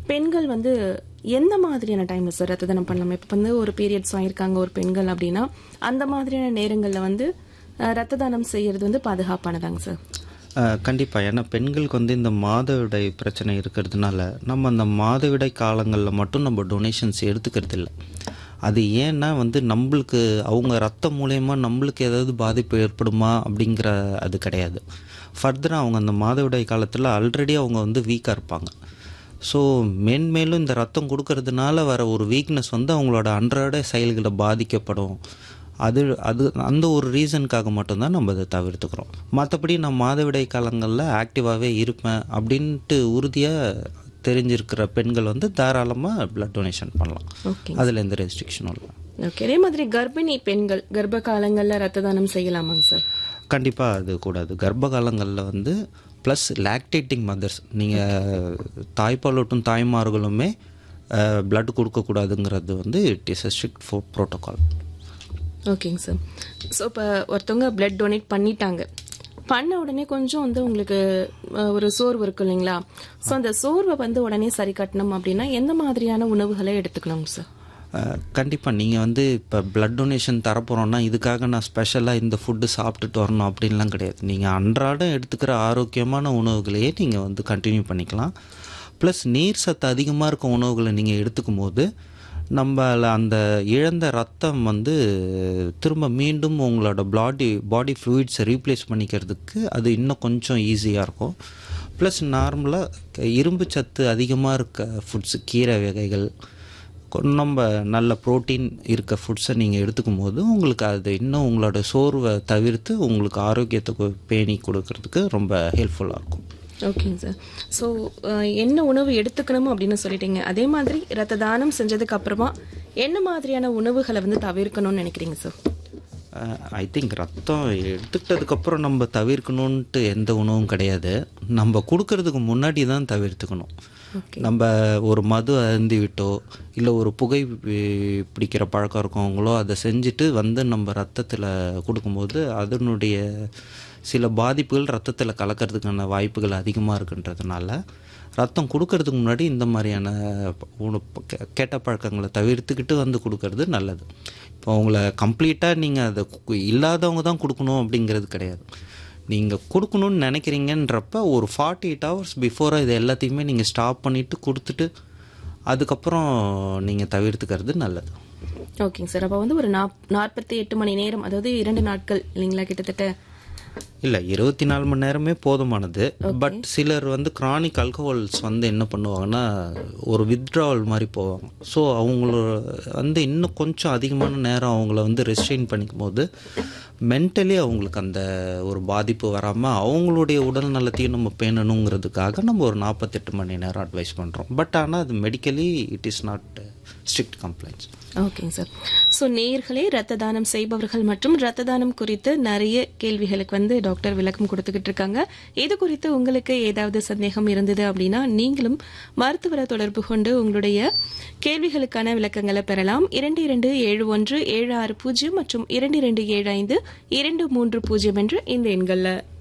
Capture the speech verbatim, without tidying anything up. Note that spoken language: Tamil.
பெண்கள் வந்து எந்த மாதிரியான டைம்ல சார் ரத்த தானம் பண்ணலாம்? இப்ப வந்து ஒரு பீரியட்ஸ் ஆயிருக்காங்க ஒரு பெண்கள் அப்படின்னா அந்த மாதிரியான நேரங்கள்ல வந்து ரத்த தானம் செய்யறது வந்து பாதுகாப்பானதாங்க சார்? கண்டிப்பாக. ஏன்னா பெண்களுக்கு வந்து இந்த மாதவிடாய் பிரச்சனை இருக்கிறதுனால நம்ம அந்த மாதவிடாய் காலங்களில் மட்டும் நம்ம டொனேஷன்ஸ் எடுத்துக்கிறது இல்லை. அது ஏன்னா வந்து நம்மளுக்கு அவங்க ரத்தம் மூலயமா நம்மளுக்கு ஏதாவது பாதிப்பு ஏற்படுமா அப்படிங்கிற அது கிடையாது. ஃபர்தராக அவங்க அந்த மாதவிடாய் காலத்தில் ஆல்ரெடி அவங்க வந்து வீக்காக இருப்பாங்க. ஸோ மென்மேலும் இந்த ரத்தம் கொடுக்கறதுனால வர ஒரு வீக்னஸ் வந்து அவங்களோட அன்றாட செயல்களை பாதிக்கப்படும். அது அது அந்த ஒரு ரீசனுக்காக மட்டும்தான் நம்ம அதை தவிர்த்துக்கிறோம். மற்றபடி நான் மாதவிடாய் காலங்களில் ஆக்டிவாகவே இருப்பேன் அப்படின்ட்டு உறுதியாக தெரிஞ்சிருக்கிற பெண்கள் வந்து தாராளமாக பிளட் டொனேஷன் பண்ணலாம். அதில் எந்த ரெஸ்ட்ரிக்ஷனும் இல்லை. ஓகே. அதே மாதிரி கர்ப்பிணி பெண்கள் கர்ப்ப காலங்களில் ரத்த தானம் செய்யலாமாங்க சார்? கண்டிப்பாக அது கூடாது. கர்ப்ப காலங்களில் வந்து ப்ளஸ் லாக்டேட்டிங் மதர்ஸ், நீங்கள் தாய்ப்பாலூட்டும் தாய்மார்களுமே பிளட் கொடுக்கக்கூடாதுங்கிறது வந்து it is a strict four protocol. ஓகேங்க சார். ஸோ இப்போ ஒருத்தவங்க பிளட் டொனேட் பண்ணிட்டாங்க, பண்ண உடனே கொஞ்சம் வந்து உங்களுக்கு ஒரு சோர்வு இருக்கும் இல்லைங்களா? ஸோ அந்த சோர்வை வந்து உடனே சரி கட்டணும் அப்படின்னா எந்த மாதிரியான உணவுகளை எடுத்துக்கலாங்க சார்? கண்டிப்பாக நீங்கள் வந்து இப்போ பிளட் டொனேஷன் தரப்போகிறோன்னா இதுக்காக நான் ஸ்பெஷலாக இந்த ஃபுட்டு சாப்பிட்டுட்டு வரணும் அப்படின்லாம் கிடையாது. நீங்கள் அன்றாடம் எடுத்துக்கிற ஆரோக்கியமான உணவுகளையே நீங்கள் வந்து கண்டினியூ பண்ணிக்கலாம். ப்ளஸ் நீர் சத்து அதிகமாக இருக்க உணவுகளை நீங்கள் எடுத்துக்கும் போது நம்ம அந்த இழந்த ரத்தம் வந்து திரும்ப மீண்டும் உங்களோட பாடி பாடி ஃப்ளூயிட்ஸை ரீப்ளேஸ் பண்ணிக்கிறதுக்கு அது இன்னும் கொஞ்சம் ஈஸியாக இருக்கும். ப்ளஸ் நார்மலாக இரும்பு சத்து அதிகமாக இருக்க ஃபுட்ஸு, கீரை வகைகள், நம்ம நல்ல ப்ரோட்டீன் இருக்க ஃபுட்ஸை நீங்கள் எடுத்துக்கும் போது உங்களுக்கு அது இன்னும் உங்களோட சோர்வை தவிர்த்து உங்களுக்கு ஆரோக்கியத்தை பேணி கொடுக்கறதுக்கு ரொம்ப ஹெல்ப்ஃபுல்லாக இருக்கும். ஓகேங்க சார். ஸோ என்ன உணவு எடுத்துக்கணும் அப்படின்னு சொல்லிட்டீங்க. அதே மாதிரி ரத்த தானம் செஞ்சதுக்கு அப்புறமா என்ன மாதிரியான உணவுகளை வந்து தவிர்க்கணும்னு நினைக்கிறீங்க சார்? ஐ திங்க் ரத்தம் எடுத்துக்கிட்டதுக்கப்புறம் நம்ம தவிர்க்கணுன்ட்டு எந்த உணவும் கிடையாது. நம்ம கொடுக்கறதுக்கு முன்னாடி தான் தவிர்த்துக்கணும். நம்ம ஒரு மது அருந்தி விட்டோ இல்லை ஒரு புகை பிடிக்கிற பழக்கம் இருக்கவங்களோ அதை செஞ்சுட்டு வந்து நம்ம ரத்தத்தில் கொடுக்கும்போது அதனுடைய சில பாதிப்புகள் ரத்தத்தில் கலக்கிறதுக்கான வாய்ப்புகள் அதிகமாக இருக்குன்றதுனால ரத்தம் கொடுக்கறதுக்கு முன்னாடி இந்த மாதிரியான கெட்ட பழக்கங்களை தவிர்த்துக்கிட்டு வந்து கொடுக்கறது நல்லது. இப்போ அவங்கள கம்ப்ளீட்டாக நீங்கள் அதை இல்லாதவங்க தான் கொடுக்கணும் அப்படிங்கிறது கிடையாது. நீங்கள் கொடுக்கணுன்னு நினைக்கிறீங்கன்றப்ப ஒரு ஃபார்ட்டி எயிட் ஹவர்ஸ் பிஃபோராக இது எல்லாத்தையுமே நீங்கள் ஸ்டாப் பண்ணிவிட்டு கொடுத்துட்டு அதுக்கப்புறம் நீங்கள் தவிர்த்துக்கிறது நல்லது. ஓகேங்க சார். அப்போ வந்து ஒரு நாற்பத்தி எட்டு மணி நேரம், அதாவது இரண்டு நாட்கள் இல்லைங்களா கிட்டத்தட்ட? இல்லை, இருபத்தி நாலு மணி நேரமே போதுமானது. பட் சிலர் வந்து கிரானிக் அல்கஹால்ஸ் வந்து என்ன பண்ணுவாங்கன்னா ஒரு வித்ட்ராவல் மாதிரி போவாங்க. ஸோ அவங்கள வந்து இன்னும் கொஞ்சம் அதிகமான நேரம் அவங்கள வந்து ரெஸ்ட்ரெயின் பண்ணிக்கும் போது மென்டலி அவங்களுக்கு அந்த ஒரு பாதிப்பு வராமல் அவங்களுடைய உடல் நலத்தையும் நம்ம பேணணுங்கிறதுக்காக நம்ம ஒரு நாற்பத்தெட்டு மணி நேரம் அட்வைஸ் பண்ணுறோம். பட் ஆனால் அது medically it is not strict complaints. ஓகேங்க சார். ஸோ நேயர்களே, ரத்த தானம் செய்பவர்கள் மற்றும் ரத்த தானம் குறித்து நிறைய கேள்விகளுக்கு வந்து டாக்டர் விளக்கம் கொடுத்துக்கிட்டு இருக்காங்க. இது குறித்து உங்களுக்கு ஏதாவது சந்தேகம் இருந்தது அப்படின்னா நீங்களும் மருத்துவரை தொடர்பு கொண்டு உங்களுடைய கேள்விகளுக்கான விளக்கங்களை பெறலாம். இரண்டு இரண்டு ஏழு ஒன்று ஏழு ஆறு பூஜ்ஜியம் மற்றும் இரண்டு இரண்டு ஏழு ஐந்து இரண்டு மூன்று பூஜ்ஜியம் என்று இந்த எண்களில்